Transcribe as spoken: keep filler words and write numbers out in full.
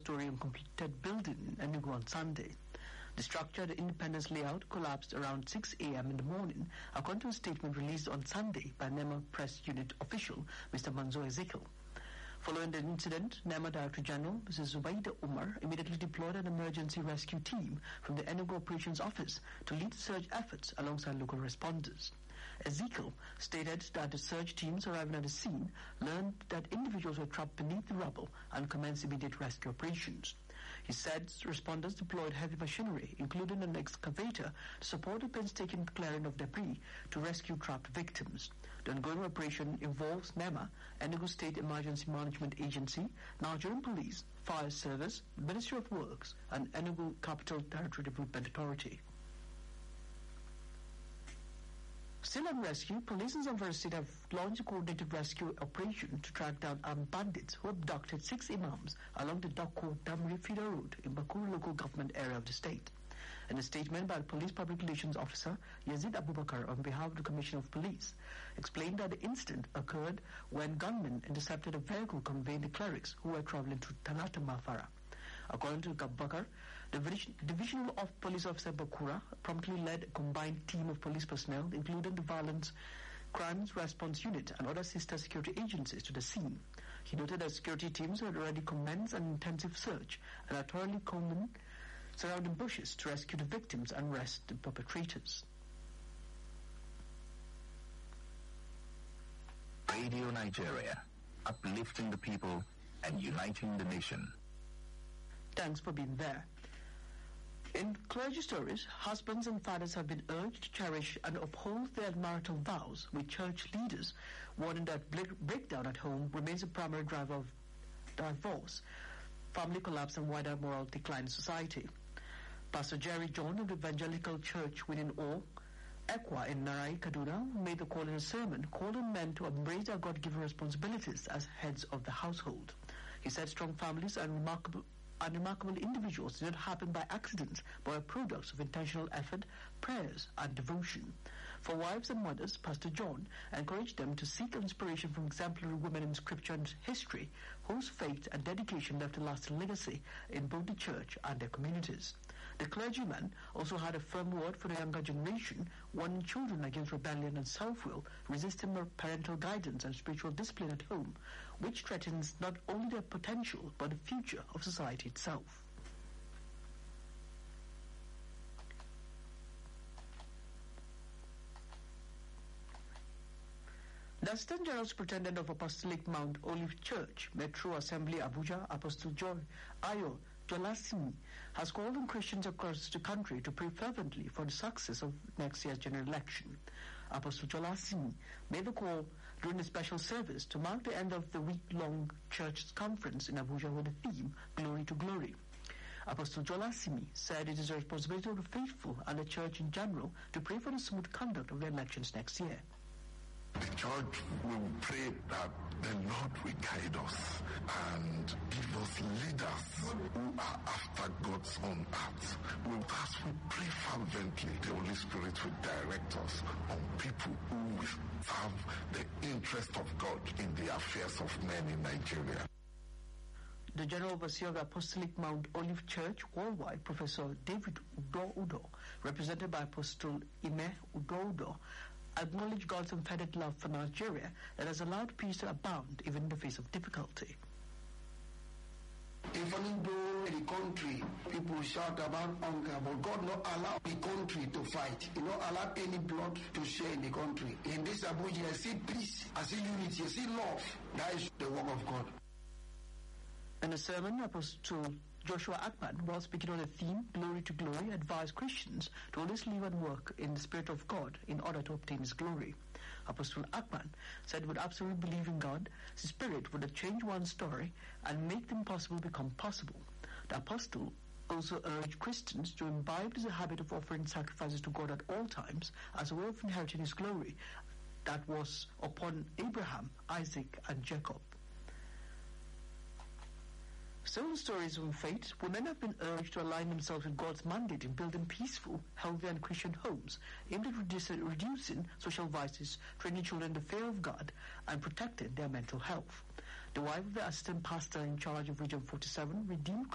story uncompleted building in Enugu on Sunday. The structure at the Independence Layout collapsed around six a m in the morning, according to a statement released on Sunday by NEMA Press Unit official Mister Manzo Ezekiel. Following the incident, NEMA Director General Missus Zubaida Umar immediately deployed an emergency rescue team from the Enugu Operations Office to lead search efforts alongside local responders. Ezekiel stated that the search teams arriving at the scene learned that individuals were trapped beneath the rubble and commenced immediate rescue operations. He said responders deployed heavy machinery, including an excavator, to support the painstaking clearing of debris to rescue trapped victims. The ongoing operation involves NEMA, Enugu State Emergency Management Agency, Nigerian Police, Fire Service, Ministry of Works, and Enugu Capital Territory Development Authority. Still on rescue, police in Zamfara State have launched a coordinated rescue operation to track down armed bandits who abducted six imams along the Dako Damri Feeder Road in Bakuru local government area of the state. In a statement by the Police Public Relations Officer Yazid Abubakar on behalf of the Commissioner of Police, explained that the incident occurred when gunmen intercepted a vehicle conveying the clerics who were traveling to Talata Mafara. According to Abubakar, the Divisional of Police Officer Bakura promptly led a combined team of police personnel, including the Violence Crimes Response Unit and other sister security agencies, to the scene. He noted that security teams had already commenced an intensive search and are thoroughly combing surrounding bushes to rescue the victims and arrest the perpetrators. Radio Nigeria, uplifting the people and uniting the nation. Thanks for being there. In clergy stories, husbands and fathers have been urged to cherish and uphold their marital vows, with church leaders warning that breakdown at home remains a primary driver of divorce, family collapse, and wider moral decline in society. Pastor Jerry John of the Evangelical Church within All, Ekwa in Narai, Kaduna, made the call in a sermon calling men to embrace their God-given responsibilities as heads of the household. He said strong families and remarkable and remarkable individuals did not happen by accident, but are products of intentional effort, prayers, and devotion. For wives and mothers, Pastor John encouraged them to seek inspiration from exemplary women in scripture and history, whose faith and dedication left a lasting legacy in both the church and their communities. The clergyman also had a firm word for the younger generation, warning children against rebellion and self-will, resisting parental guidance and spiritual discipline at home, which threatens not only their potential but the future of society itself. The Assistant General Superintendent of Apostolic Mount Olive Church, Metro Assembly Abuja, Apostle Joy Ayo Jolasimi, has called on Christians across the country to pray fervently for the success of next year's general election. Apostle Jolasimi made the call during a special service to mark the end of the week-long church conference in Abuja with the theme, Glory to Glory. Apostle Jolasimi said it is the responsibility of the faithful and the church in general to pray for the smooth conduct of the elections next year. The church will pray that the Lord will guide us and give us leaders who are after God's own heart. Well, as we pray fervently, the Holy Spirit will direct us on people who will serve the interest of God in the affairs of men in Nigeria. The General Overseer of the Apostolic Mount Olive Church Worldwide, Professor David Udo Udo, represented by Apostle Ime Udo Udo, acknowledged God's unfettered love for Nigeria that has allowed peace to abound even in the face of difficulty. Even though in the country people shout about hunger, but God not allow the country to fight. He not allow any blood to share in the country. In this Abuja, I see peace, I see unity, I see love. That is the work of God. In a sermon, Apostle Joshua Akpan, while speaking on the theme, Glory to Glory, advised Christians to always live and work in the Spirit of God in order to obtain His glory. Apostle Akpan said with absolute belief in God, His Spirit would change one's story and make the impossible become possible. The Apostle also urged Christians to imbibe the habit of offering sacrifices to God at all times as a way of inheriting His glory that was upon Abraham, Isaac, and Jacob. Still in stories of faith, women have been urged to align themselves with God's mandate in building peaceful, healthy and Christian homes, aimed at reducing, reducing social vices, training children in the fear of God, and protecting their mental health. The wife of the assistant pastor in charge of Region forty-seven, Redeemed